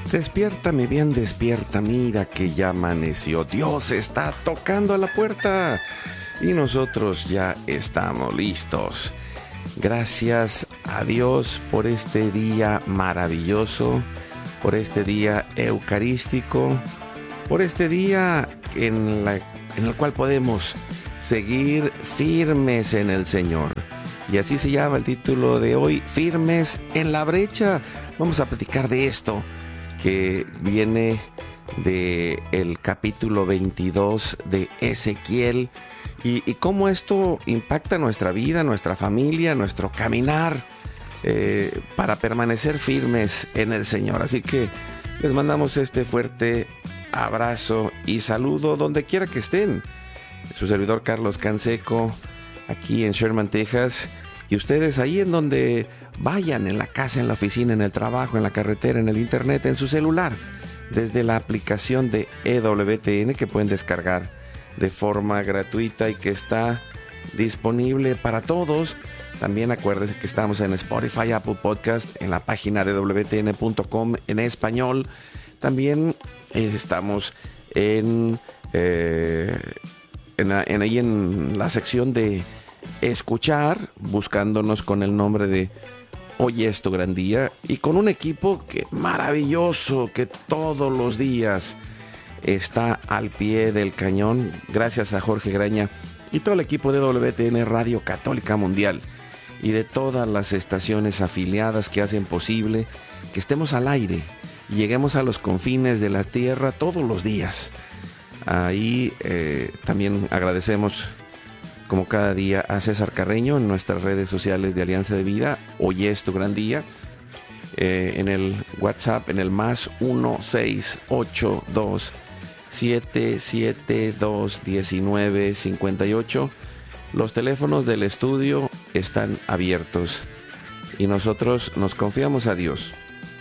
Despierta, mi bien, despierta, mira que ya amaneció. Dios está tocando a la puerta y nosotros ya estamos listos. Gracias a Dios por este día maravilloso, por este día eucarístico, por este día en el cual podemos seguir firmes en el Señor. Y así se llama el título de hoy, Firmes en la brecha. Vamos a platicar de esto, que viene del capítulo 22 de Ezequiel y cómo esto impacta nuestra vida, nuestra familia, nuestro caminar para permanecer firmes en el Señor. Así que les mandamos este fuerte abrazo y saludo donde quiera que estén. Su servidor Carlos Canseco, aquí en Sherman, Texas, y ustedes ahí en donde vayan, en la casa, en la oficina, en el trabajo, en la carretera, en el internet, en su celular, desde la aplicación de EWTN que pueden descargar de forma gratuita y que está disponible para todos. También acuérdense que estamos en Spotify, Apple Podcast, en la página de wtn.com en español. También estamos en la sección de escuchar, buscándonos con el nombre de Hoy es tu gran día, y con un equipo maravilloso que todos los días está al pie del cañón. Gracias a Jorge Graña y todo el equipo de WTN Radio Católica Mundial y de todas las estaciones afiliadas que hacen posible que estemos al aire y lleguemos a los confines de la tierra todos los días. Ahí también agradecemos, como cada día, a César Carreño en nuestras redes sociales de Alianza de Vida. Hoy es tu gran día. En el WhatsApp, en el más 1-682-772-1958. Los teléfonos del estudio están abiertos y nosotros nos confiamos a Dios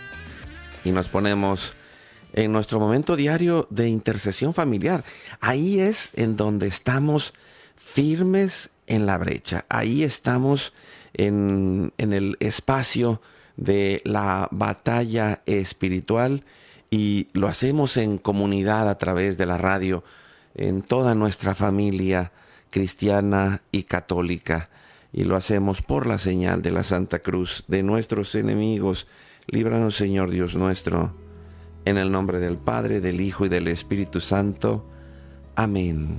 y nos ponemos en nuestro momento diario de intercesión familiar. Ahí es en donde estamos firmes en la brecha. Ahí estamos en el espacio de la batalla espiritual y lo hacemos en comunidad a través de la radio, en toda nuestra familia cristiana y católica, y lo hacemos por la señal de la Santa Cruz de nuestros enemigos. Líbranos, Señor Dios nuestro, en el nombre del Padre, del Hijo y del Espíritu Santo. Amén.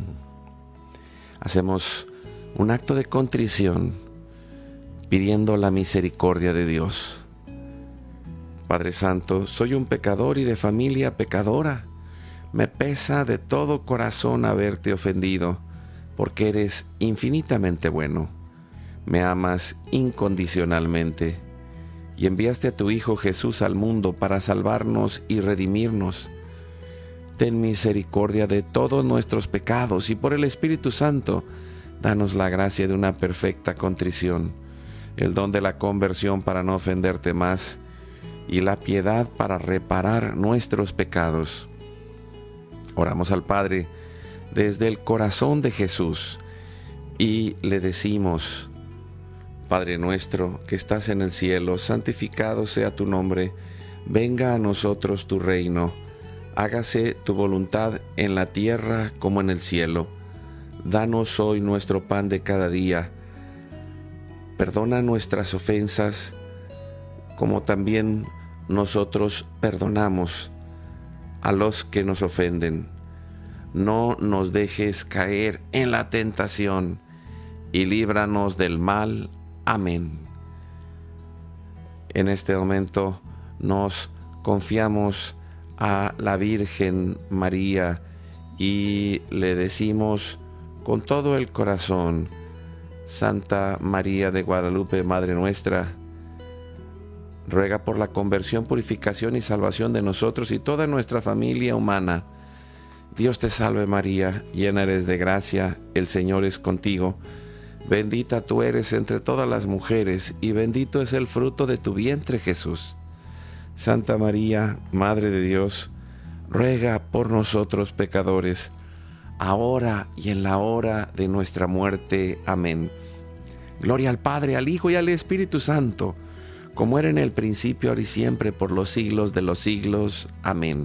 Hacemos un acto de contrición pidiendo la misericordia de Dios. Padre Santo, soy un pecador y de familia pecadora. Me pesa de todo corazón haberte ofendido, porque eres infinitamente bueno. Me amas incondicionalmente y enviaste a tu Hijo Jesús al mundo para salvarnos y redimirnos. Ten misericordia de todos nuestros pecados y por el Espíritu Santo, danos la gracia de una perfecta contrición, el don de la conversión para no ofenderte más y la piedad para reparar nuestros pecados. Oramos al Padre desde el corazón de Jesús y le decimos: Padre nuestro que estás en el cielo, santificado sea tu nombre, venga a nosotros tu reino. Hágase tu voluntad en la tierra como en el cielo. Danos hoy nuestro pan de cada día. Perdona nuestras ofensas, como también nosotros perdonamos a los que nos ofenden. No nos dejes caer en la tentación y líbranos del mal. Amén. En este momento nos confiamos a la Virgen María y le decimos con todo el corazón: Santa María de Guadalupe, Madre nuestra, ruega por la conversión, purificación y salvación de nosotros y toda nuestra familia humana. Dios te salve María, llena eres de gracia, el Señor es contigo. Bendita tú eres entre todas las mujeres y bendito es el fruto de tu vientre, Jesús. Santa María, Madre de Dios, ruega por nosotros pecadores, ahora y en la hora de nuestra muerte. Amén. Gloria al Padre, al Hijo y al Espíritu Santo, como era en el principio, ahora y siempre, por los siglos de los siglos. Amén.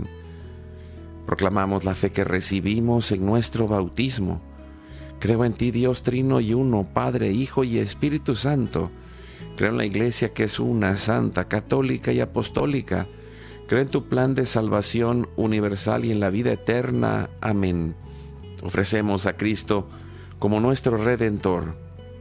Proclamamos la fe que recibimos en nuestro bautismo. Creo en ti, Dios Trino y Uno, Padre, Hijo y Espíritu Santo. Creo en la Iglesia que es una, santa, católica y apostólica. Creo en tu plan de salvación universal y en la vida eterna. Amén. Ofrecemos a Cristo como nuestro Redentor.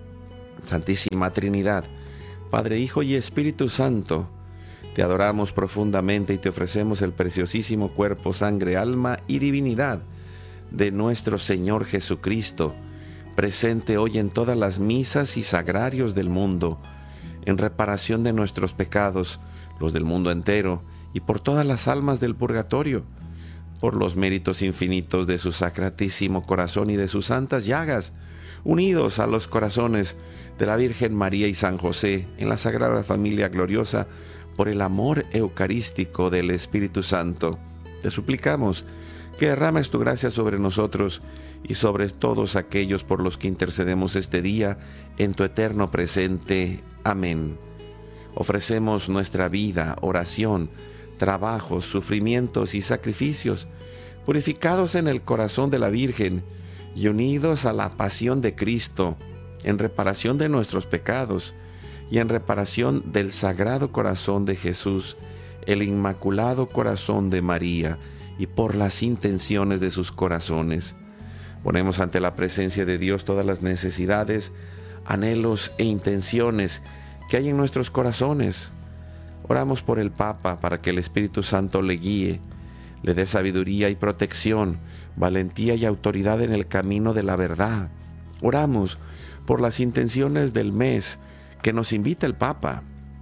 Santísima Trinidad, Padre, Hijo y Espíritu Santo, te adoramos profundamente y te ofrecemos el preciosísimo cuerpo, sangre, alma y divinidad de nuestro Señor Jesucristo, presente hoy en todas las misas y sagrarios del mundo, en reparación de nuestros pecados, los del mundo entero, y por todas las almas del purgatorio, por los méritos infinitos de su sacratísimo corazón y de sus santas llagas, unidos a los corazones de la Virgen María y San José en la Sagrada Familia Gloriosa, por el amor eucarístico del Espíritu Santo. Te suplicamos que derrames tu gracia sobre nosotros y sobre todos aquellos por los que intercedemos este día en tu eterno presente. Amén. Ofrecemos nuestra vida, oración, trabajos, sufrimientos y sacrificios, purificados en el corazón de la Virgen y unidos a la pasión de Cristo, en reparación de nuestros pecados y en reparación del Sagrado Corazón de Jesús, el Inmaculado Corazón de María, y por las intenciones de sus corazones. Ponemos ante la presencia de Dios todas las necesidades, anhelos e intenciones que hay en nuestros corazones. Oramos por el Papa para que el Espíritu Santo le guíe, le dé sabiduría y protección, valentía y autoridad en el camino de la verdad. Oramos por las intenciones del mes que nos invita el Papa.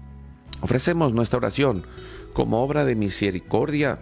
Ofrecemos nuestra oración como obra de misericordia,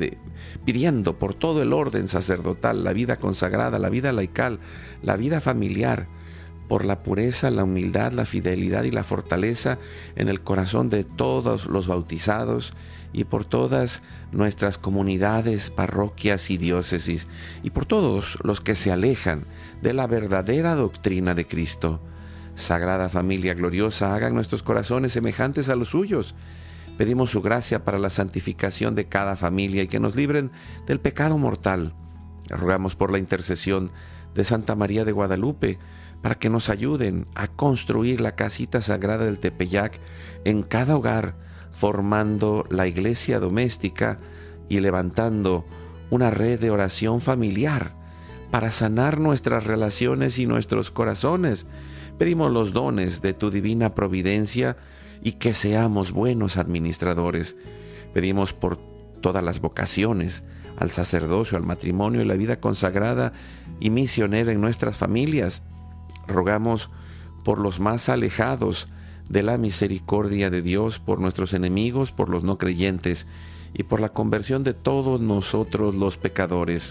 pidiendo por todo el orden sacerdotal, la vida consagrada, la vida laical, la vida familiar, por la pureza, la humildad, la fidelidad y la fortaleza en el corazón de todos los bautizados y por todas nuestras comunidades, parroquias y diócesis, y por todos los que se alejan de la verdadera doctrina de Cristo. Sagrada Familia Gloriosa, hagan nuestros corazones semejantes a los suyos. Pedimos su gracia para la santificación de cada familia y que nos libren del pecado mortal. Rogamos por la intercesión de Santa María de Guadalupe para que nos ayuden a construir la casita sagrada del Tepeyac en cada hogar, formando la iglesia doméstica y levantando una red de oración familiar para sanar nuestras relaciones y nuestros corazones. Pedimos los dones de tu divina providencia y que seamos buenos administradores. Pedimos por todas las vocaciones, al sacerdocio, al matrimonio y la vida consagrada y misionera en nuestras familias. Rogamos por los más alejados de la misericordia de Dios, por nuestros enemigos, por los no creyentes y por la conversión de todos nosotros los pecadores.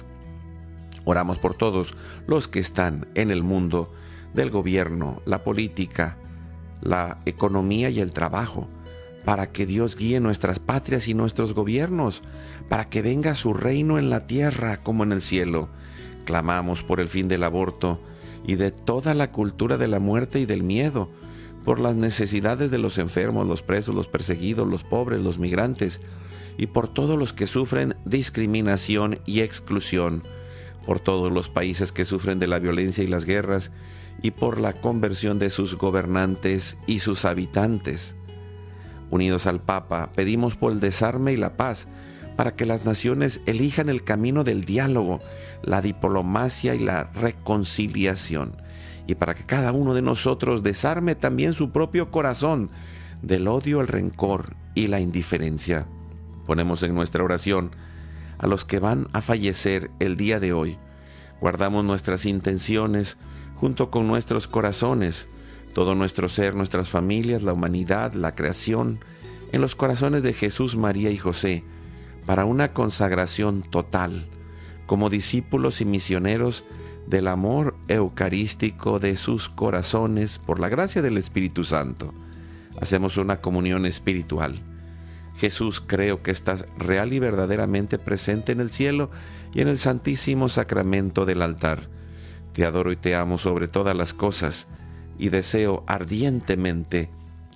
Oramos por todos los que están en el mundo del gobierno, la política, la economía y el trabajo, para que Dios guíe nuestras patrias y nuestros gobiernos, para que venga su reino en la tierra como en el cielo. Clamamos por el fin del aborto y de toda la cultura de la muerte y del miedo, por las necesidades de los enfermos, los presos, los perseguidos, los pobres, los migrantes, y por todos los que sufren discriminación y exclusión, por todos los países que sufren de la violencia y las guerras, y por la conversión de sus gobernantes y sus habitantes. Unidos al Papa, pedimos por el desarme y la paz, para que las naciones elijan el camino del diálogo, la diplomacia y la reconciliación, y para que cada uno de nosotros desarme también su propio corazón del odio, el rencor y la indiferencia. Ponemos en nuestra oración a los que van a fallecer el día de hoy. Guardamos nuestras intenciones junto con nuestros corazones, todo nuestro ser, nuestras familias, la humanidad, la creación, en los corazones de Jesús, María y José, para una consagración total, como discípulos y misioneros del amor eucarístico de sus corazones, por la gracia del Espíritu Santo. Hacemos una comunión espiritual. Jesús, creo que estás real y verdaderamente presente en el cielo y en el santísimo sacramento del altar. Te adoro y te amo sobre todas las cosas y deseo ardientemente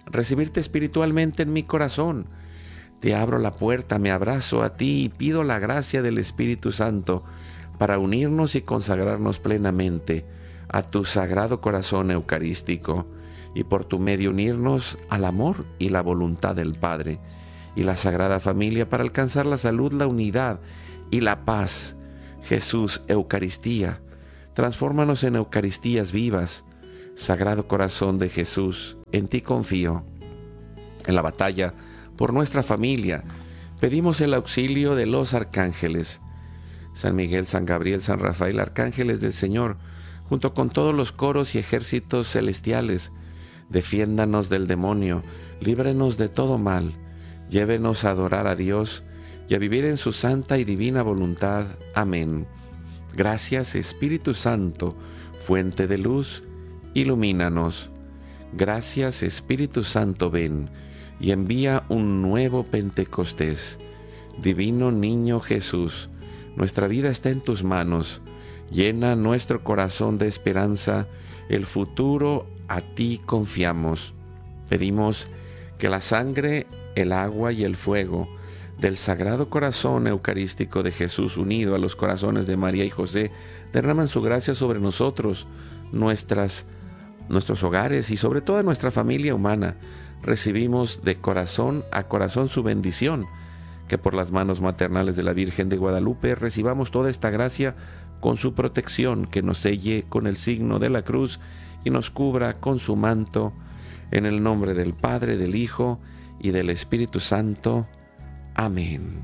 recibirte espiritualmente en mi corazón. Te abro la puerta, me abrazo a ti y pido la gracia del Espíritu Santo para unirnos y consagrarnos plenamente a tu sagrado corazón eucarístico y por tu medio unirnos al amor y la voluntad del Padre y la Sagrada Familia para alcanzar la salud, la unidad y la paz. Jesús, Eucaristía, transfórmanos en Eucaristías vivas. Sagrado Corazón de Jesús, en ti confío. En la batalla por nuestra familia, pedimos el auxilio de los arcángeles. San Miguel, San Gabriel, San Rafael, arcángeles del Señor, junto con todos los coros y ejércitos celestiales, defiéndanos del demonio, líbrenos de todo mal, llévenos a adorar a Dios y a vivir en su santa y divina voluntad. Amén. Gracias, Espíritu Santo, fuente de luz, ilumínanos. Gracias, Espíritu Santo, ven y envía un nuevo Pentecostés. Divino Niño Jesús, nuestra vida está en tus manos. Llena nuestro corazón de esperanza, el futuro a ti confiamos. Pedimos que la sangre, el agua y el fuego del Sagrado Corazón Eucarístico de Jesús, unido a los corazones de María y José, derraman su gracia sobre nosotros, nuestros hogares y sobre toda nuestra familia humana. Recibimos de corazón a corazón su bendición, que por las manos maternales de la Virgen de Guadalupe recibamos toda esta gracia con su protección, que nos selle con el signo de la cruz y nos cubra con su manto, en el nombre del Padre, del Hijo y del Espíritu Santo. Amén.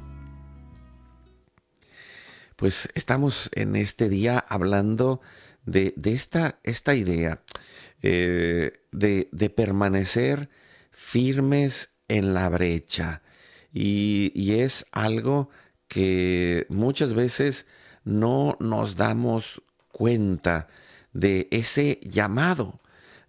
Pues estamos en este día hablando de esta idea de permanecer firmes en la brecha. Y es algo que muchas veces no nos damos cuenta de ese llamado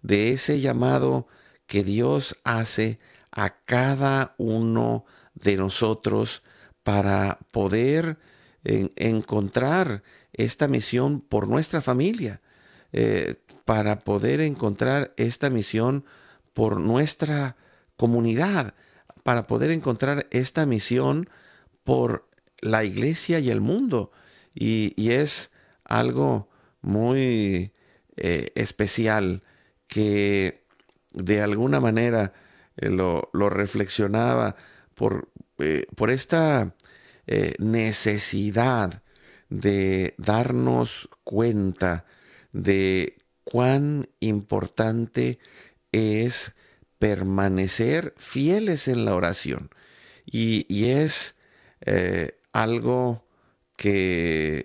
que Dios hace a cada uno de nosotros para poder encontrar esta misión por nuestra familia, para poder encontrar esta misión por nuestra comunidad, para poder encontrar esta misión por la iglesia y el mundo. Y es algo muy especial que de alguna manera lo reflexionaba por esta necesidad de darnos cuenta de cuán importante es permanecer fieles en la oración. Y es algo que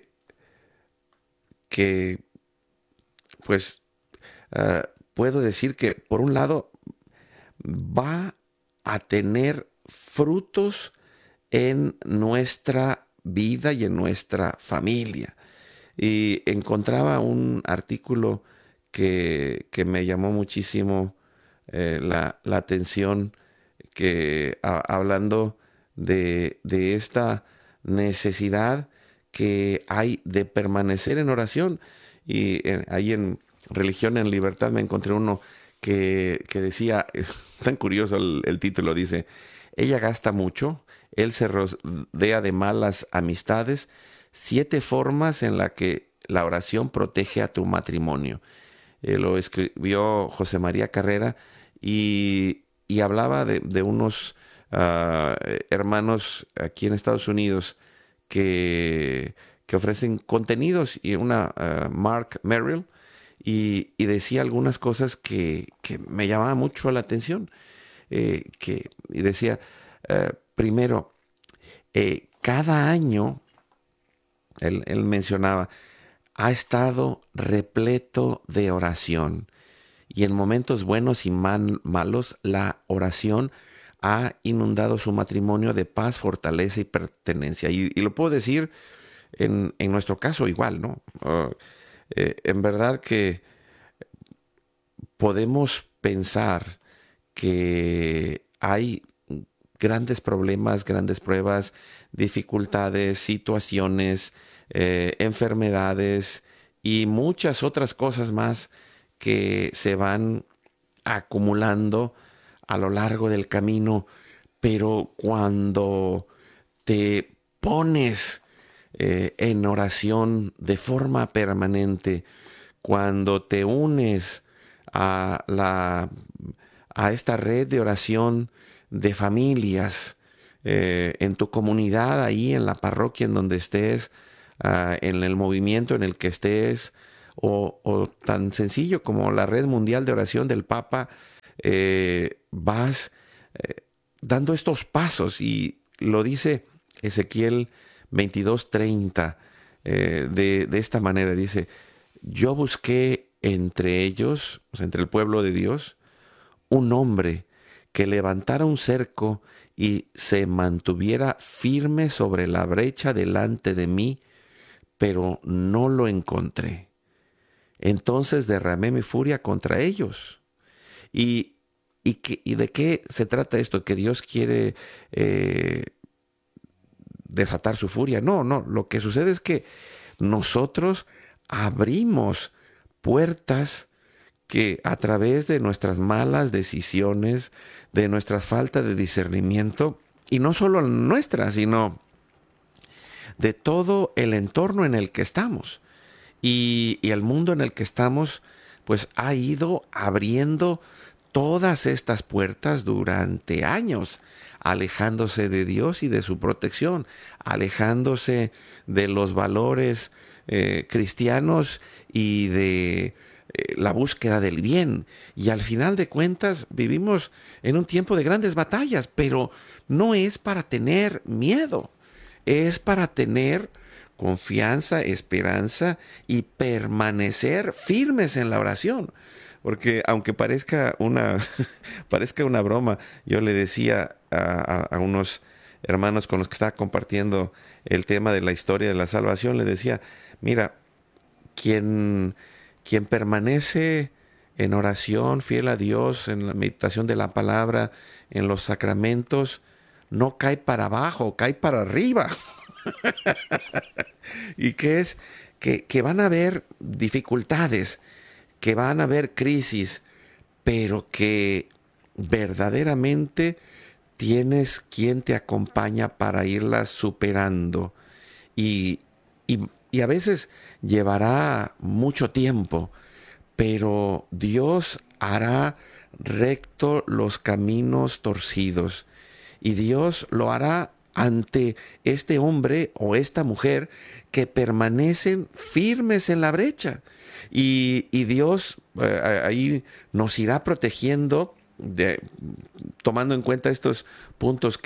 pues puedo decir que por un lado va a tener frutos en nuestra vida y en nuestra familia. Y encontraba un artículo que me llamó muchísimo la atención, que hablando de esta necesidad que hay de permanecer en oración. Y ahí en Religión en Libertad me encontré uno que decía, tan curioso el título, dice: ella gasta mucho, él se rodea de malas amistades, 7 formas en las que la oración protege a tu matrimonio. Lo escribió José María Carrera y hablaba de unos hermanos aquí en Estados Unidos que ofrecen contenidos, y una Mark Merrill, y decía algunas cosas que me llamaban mucho la atención. Y decía, primero, cada año, él mencionaba, ha estado repleto de oración. Y en momentos buenos y malos, la oración ha inundado su matrimonio de paz, fortaleza y pertenencia. Y lo puedo decir en nuestro caso igual, ¿no? En verdad que podemos pensar que hay grandes problemas, grandes pruebas, dificultades, situaciones, enfermedades y muchas otras cosas más que se van acumulando a lo largo del camino, pero cuando te pones en oración de forma permanente, cuando te unes a a esta red de oración de familias, en tu comunidad, ahí en la parroquia en donde estés, en el movimiento en el que estés, o tan sencillo como la red mundial de oración del Papa, vas dando estos pasos, y lo dice Ezequiel 22:30, de esta manera, dice: yo busqué entre ellos, o sea, entre el pueblo de Dios, un hombre que levantara un cerco y se mantuviera firme sobre la brecha delante de mí, pero no lo encontré. Entonces derramé mi furia contra ellos. ¿Y, y de qué se trata esto? ¿Que Dios quiere desatar su furia? No, no. Lo que sucede es que nosotros abrimos puertas que, a través de nuestras malas decisiones, de nuestra falta de discernimiento, y no solo nuestra, sino de todo el entorno en el que estamos, y el mundo en el que estamos, pues ha ido abriendo todas estas puertas durante años, alejándose de Dios y de su protección, alejándose de los valores cristianos y de la búsqueda del bien. Y al final de cuentas vivimos en un tiempo de grandes batallas, pero no es para tener miedo, es para tener confianza, esperanza y permanecer firmes en la oración. Porque aunque parezca parezca una broma, yo le decía a unos hermanos con los que estaba compartiendo el tema de la historia de la salvación, le decía: mira, quien, quien permanece en oración, fiel a Dios, en la meditación de la palabra, en los sacramentos, no cae para abajo, cae para arriba. Y que es que van a haber dificultades, que van a haber crisis, pero que verdaderamente tienes quien te acompaña para irlas superando. Y, y a veces llevará mucho tiempo, pero Dios hará recto los caminos torcidos. Y Dios lo hará ante este hombre o esta mujer que permanecen firmes en la brecha. Y Dios ahí nos irá protegiendo, tomando en cuenta estos puntos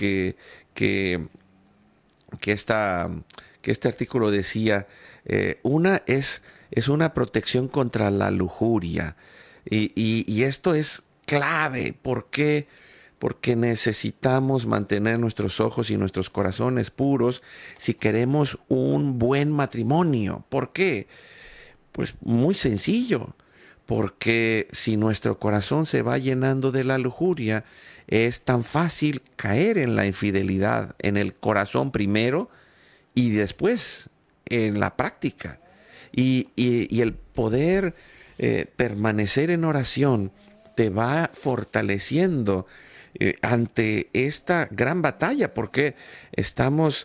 que, esta, que este artículo decía. Una es una protección contra la lujuria. Y esto es clave. ¿Por qué? Porque necesitamos mantener nuestros ojos y nuestros corazones puros si queremos un buen matrimonio. ¿Por qué? Pues muy sencillo. Porque si nuestro corazón se va llenando de la lujuria, es tan fácil caer en la infidelidad, en el corazón primero y después en la práctica. Y el poder permanecer en oración te va fortaleciendo ante esta gran batalla, porque estamos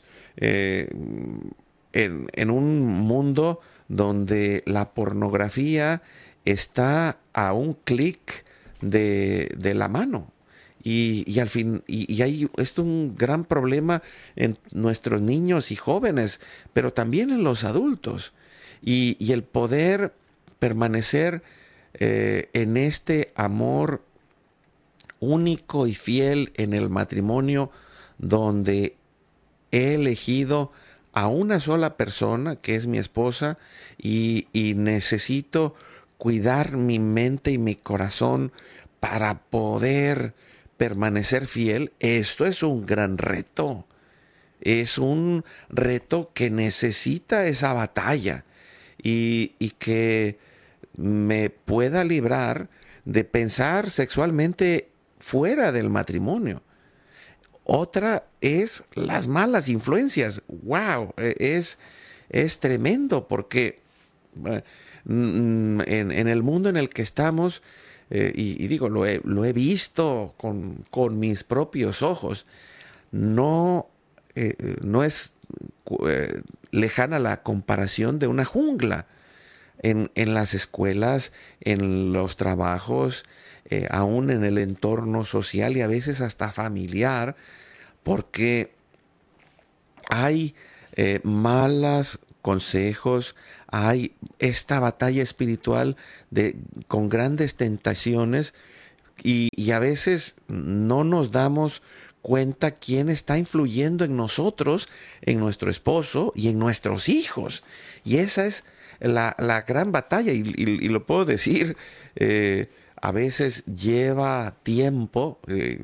en un mundo donde la pornografía está a un clic de la mano. Y al fin, y hay esto un gran problema en nuestros niños y jóvenes, pero también en los adultos. Y el poder permanecer en este amor único y fiel en el matrimonio, donde he elegido a una sola persona, que es mi esposa, y necesito cuidar mi mente y mi corazón para poder permanecer fiel. Esto es un gran reto. Es un reto que necesita esa batalla, y que me pueda librar de pensar sexualmente fuera del matrimonio. Otra es las malas influencias. ¡Wow! Es tremendo, porque en el mundo en el que estamos, y digo, lo he visto con mis propios ojos. No, no es lejana la comparación de una jungla en las escuelas, en los trabajos, aún en el entorno social y a veces hasta familiar, porque hay malos consejos, hay esta batalla espiritual con grandes tentaciones y a veces no nos damos cuenta quién está influyendo en nosotros, en nuestro esposo y en nuestros hijos. Y esa es la gran batalla y lo puedo decir, a veces lleva tiempo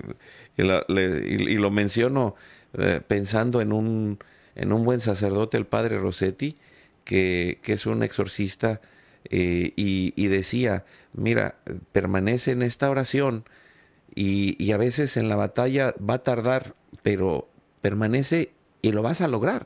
y lo menciono pensando en un buen sacerdote, el padre Rossetti, que es un exorcista, y decía, mira, permanece en esta oración y a veces en la batalla va a tardar, pero permanece y lo vas a lograr.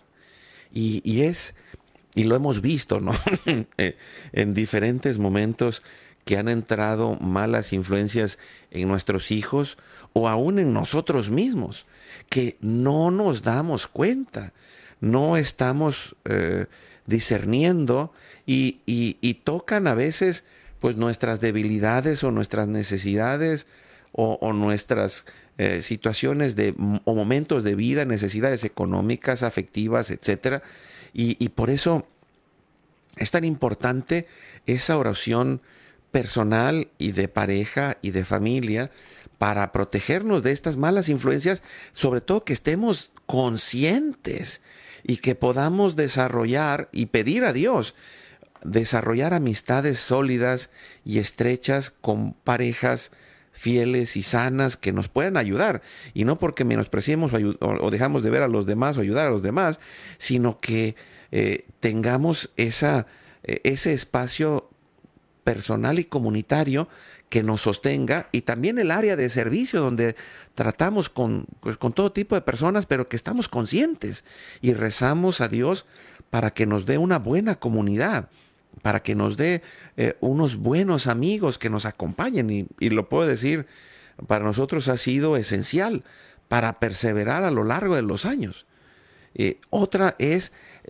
Y lo hemos visto, ¿no? En diferentes momentos que han entrado malas influencias en nuestros hijos o aún en nosotros mismos, que no nos damos cuenta, no estamos discerniendo y tocan a veces pues nuestras debilidades o nuestras necesidades o nuestras situaciones o momentos de vida, necesidades económicas, afectivas, etcétera. Y por eso es tan importante esa oración personal y de pareja y de familia para protegernos de estas malas influencias, sobre todo que estemos conscientes y que podamos desarrollar y pedir a Dios desarrollar amistades sólidas y estrechas con parejas fieles y sanas que nos puedan ayudar, y no porque menospreciemos o dejamos de ver a los demás o ayudar a los demás, sino que tengamos ese espacio personal y comunitario que nos sostenga, y también el área de servicio donde tratamos con todo tipo de personas, pero que estamos conscientes y rezamos a Dios para que nos dé una buena comunidad, para que nos dé unos buenos amigos que nos acompañen, y lo puedo decir, para nosotros ha sido esencial para perseverar a lo largo de los años. Otra es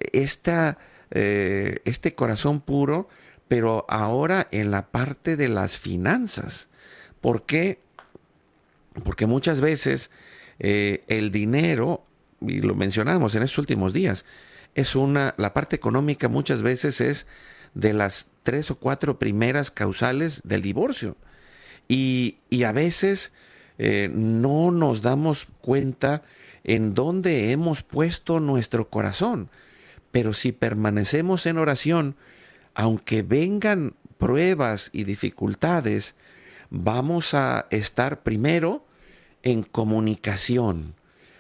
este corazón puro, pero ahora en la parte de las finanzas. ¿Por qué? Porque muchas veces el dinero, y lo mencionamos en estos últimos días, la parte económica muchas veces es de las 3 o 4 primeras causales del divorcio. Y a veces no nos damos cuenta en dónde hemos puesto nuestro corazón. Pero si permanecemos en oración, aunque vengan pruebas y dificultades, vamos a estar primero en comunicación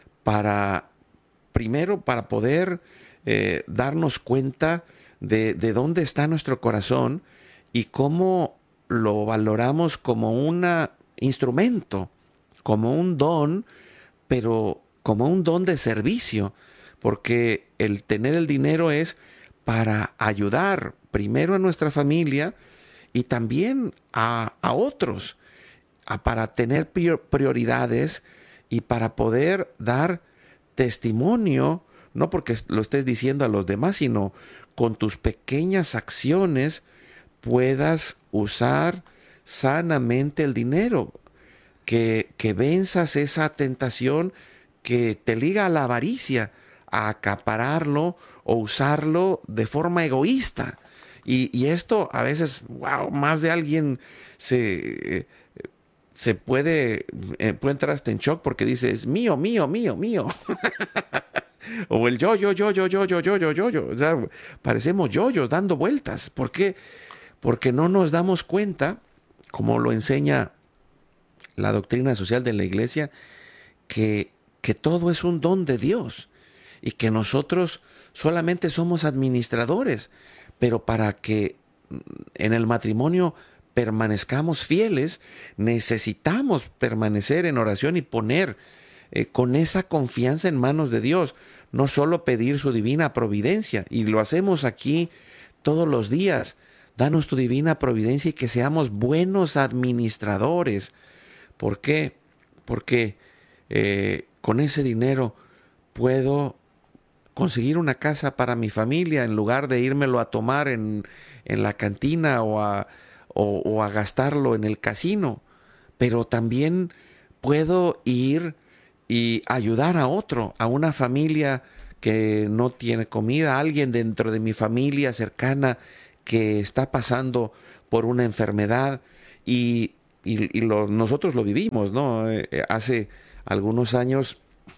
primero para poder darnos cuenta de dónde está nuestro corazón y cómo lo valoramos como un instrumento, como un don, pero como un don de servicio, porque el tener el dinero es para ayudar primero a nuestra familia y también a otros, para tener prioridades y para poder dar testimonio, no porque lo estés diciendo a los demás, sino con tus pequeñas acciones puedas usar sanamente el dinero, que venzas esa tentación que te liga a la avaricia, a acapararlo o usarlo de forma egoísta. Y esto a veces, wow, más de alguien se puede entrar hasta en shock porque dice, es mío, mío, mío, mío. O el yo. O sea, parecemos yoyos dando vueltas. ¿Por qué? Porque no nos damos cuenta, como lo enseña la doctrina social de la Iglesia, que todo es un don de Dios y que nosotros solamente somos administradores, pero para que en el matrimonio permanezcamos fieles, necesitamos permanecer en oración y poner con esa confianza en manos de Dios, no solo pedir su divina providencia, y lo hacemos aquí todos los días, danos tu divina providencia y que seamos buenos administradores. ¿Por qué? Porque con ese dinero puedo conseguir una casa para mi familia en lugar de írmelo a tomar en la cantina o a gastarlo en el casino. Pero también puedo ir y ayudar a otro, a una familia que no tiene comida, a alguien dentro de mi familia cercana que está pasando por una enfermedad y nosotros lo vivimos, ¿no? Hace algunos años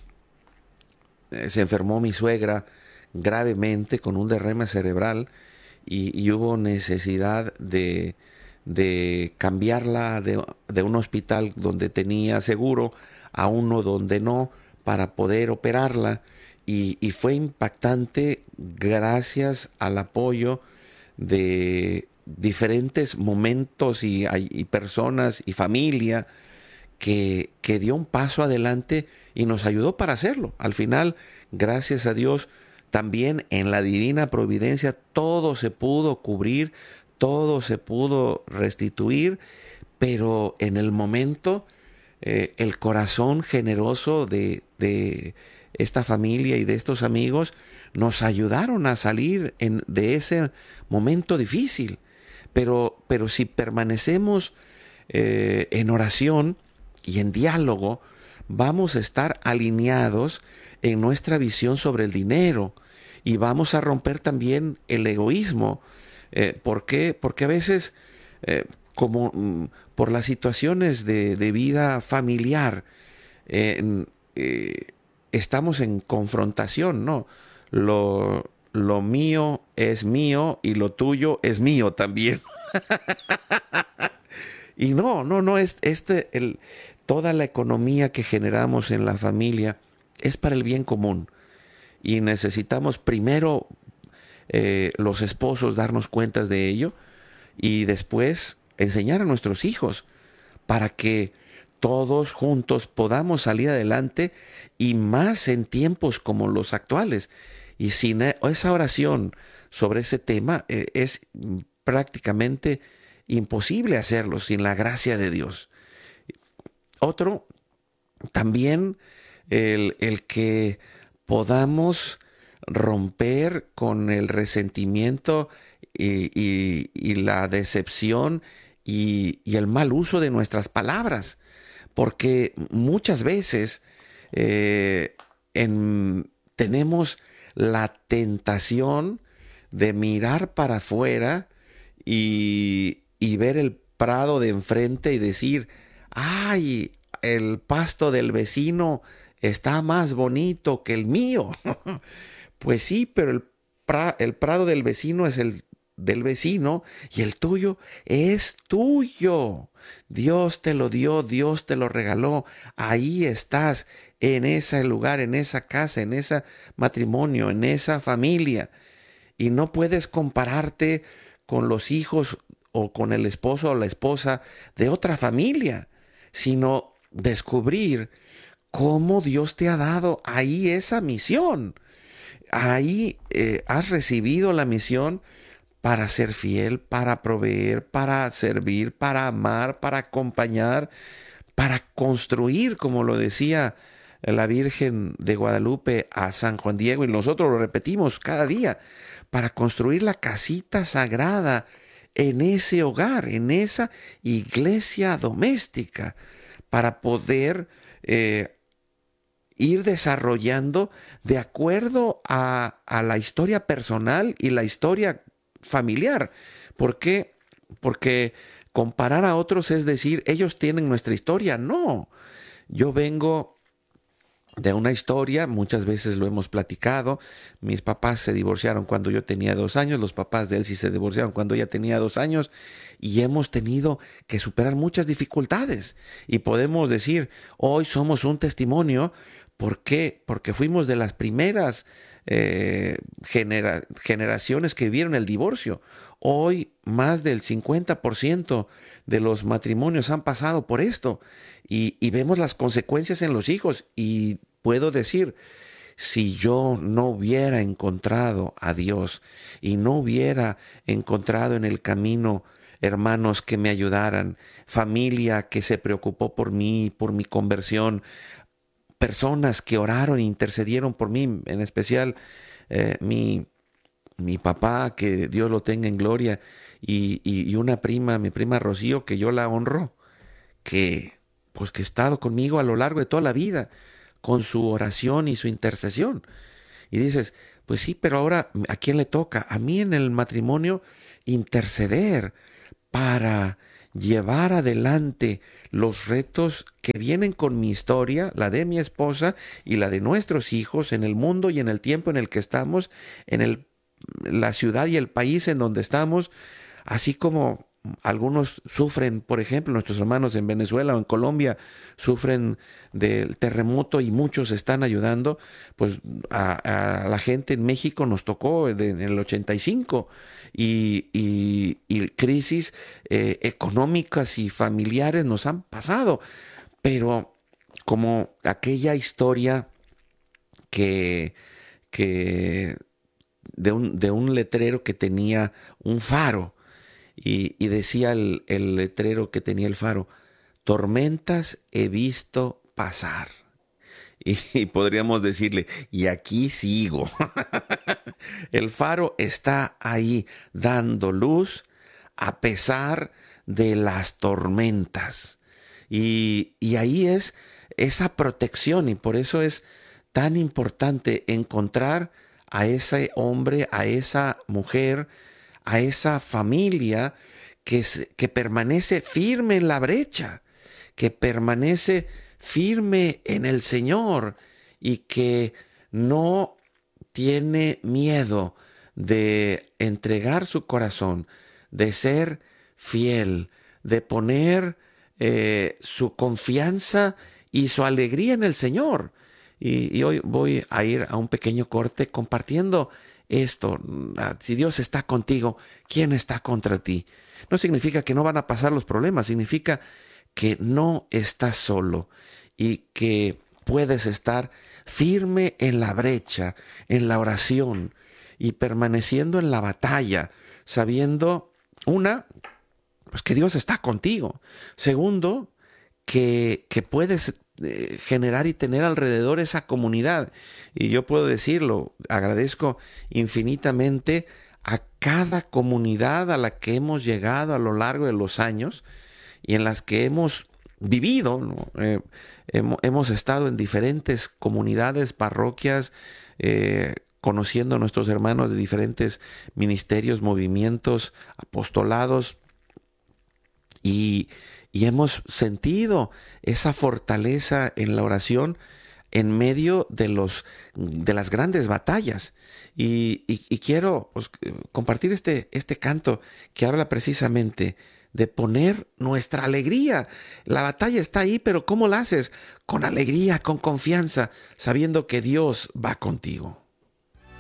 se enfermó mi suegra gravemente con un derrame cerebral y hubo necesidad de cambiarla de un hospital donde tenía seguro a uno donde no para poder operarla y fue impactante gracias al apoyo de diferentes momentos y personas y familia que dio un paso adelante y nos ayudó para hacerlo. Al final, gracias a Dios, también en la divina providencia todo se pudo cubrir, todo se pudo restituir, pero en el momento el corazón generoso de esta familia y de estos amigos nos ayudaron a salir de ese momento difícil. Pero si permanecemos en oración y en diálogo, vamos a estar alineados en nuestra visión sobre el dinero y vamos a romper también el egoísmo. ¿Por qué? Porque a veces, por las situaciones de vida familiar, estamos en confrontación, ¿no? Lo mío es mío y lo tuyo es mío también. Y no, toda la economía que generamos en la familia es para el bien común. Y necesitamos primero los esposos darnos cuentas de ello y después enseñar a nuestros hijos para que todos juntos podamos salir adelante y más en tiempos como los actuales. Y sin esa oración sobre ese tema es prácticamente imposible hacerlo sin la gracia de Dios. Otro, también el que podamos romper con el resentimiento y la decepción y el mal uso de nuestras palabras, porque muchas veces tenemos la tentación de mirar para afuera y ver el prado de enfrente y decir, ¡ay! El pasto del vecino está más bonito que el mío. Pues sí, pero el prado del vecino es el del vecino y el tuyo es tuyo. Dios te lo dio, Dios te lo regaló. Ahí estás, en ese lugar, en esa casa, en ese matrimonio, en esa familia. Y no puedes compararte con los hijos o con el esposo o la esposa de otra familia, sino descubrir cómo Dios te ha dado ahí esa misión. Ahí has recibido la misión para ser fiel, para proveer, para servir, para amar, para acompañar, para construir, como lo decía la Virgen de Guadalupe a San Juan Diego, y nosotros lo repetimos cada día, para construir la casita sagrada en ese hogar, en esa iglesia doméstica, para poder ir desarrollando de acuerdo a la historia personal y la historia familiar. ¿Por qué? Porque comparar a otros es decir, ellos tienen nuestra historia. No, yo vengo de una historia, muchas veces lo hemos platicado. Mis papás se divorciaron cuando yo tenía 2 años, los papás de él sí se divorciaron cuando ella tenía 2 años, y hemos tenido que superar muchas dificultades. Y podemos decir, hoy somos un testimonio. ¿Por qué? Porque fuimos de las primeras generaciones que vivieron el divorcio. Hoy más del 50% de los matrimonios han pasado por esto y vemos las consecuencias en los hijos. Y puedo decir, si yo no hubiera encontrado a Dios y no hubiera encontrado en el camino hermanos que me ayudaran, familia que se preocupó por mí, por mi conversión, personas que oraron e intercedieron por mí, en especial mi papá, que Dios lo tenga en gloria, y una prima, mi prima Rocío, que yo la honro, que pues que ha estado conmigo a lo largo de toda la vida, con su oración y su intercesión. Y dices, pues sí, pero ahora ¿a quién le toca? A mí en el matrimonio interceder para llevar adelante los retos que vienen con mi historia, la de mi esposa y la de nuestros hijos en el mundo y en el tiempo en el que estamos, la ciudad y el país en donde estamos, así como algunos sufren, por ejemplo, nuestros hermanos en Venezuela o en Colombia sufren del terremoto y muchos están ayudando, pues a la gente en México nos tocó en el 85 y crisis económicas y familiares nos han pasado, pero como aquella historia que, que de un letrero que tenía un faro y decía el letrero que tenía el faro, tormentas he visto pasar. Y podríamos decirle, y aquí sigo. El faro está ahí dando luz a pesar de las tormentas. Y ahí es esa protección y por eso es tan importante encontrar a ese hombre, a esa mujer, a esa familia que permanece firme en la brecha, que permanece firme en el Señor y que no tiene miedo de entregar su corazón, de ser fiel, de poner su confianza y su alegría en el Señor. Y hoy voy a ir a un pequeño corte compartiendo esto. Si Dios está contigo, ¿quién está contra ti? No significa que no van a pasar los problemas, significa que no estás solo y que puedes estar firme en la brecha, en la oración y permaneciendo en la batalla, sabiendo, pues que Dios está contigo. Segundo, que puedes generar y tener alrededor esa comunidad. Y yo puedo decirlo, agradezco infinitamente a cada comunidad a la que hemos llegado a lo largo de los años y en las que hemos vivido, ¿no? Hemos estado en diferentes comunidades, parroquias, conociendo a nuestros hermanos de diferentes ministerios, movimientos, apostolados, y hemos sentido esa fortaleza en la oración en medio de las grandes batallas. Y quiero pues, compartir este canto que habla precisamente de poner nuestra alegría. La batalla está ahí, pero ¿cómo la haces? Con alegría, con confianza, sabiendo que Dios va contigo.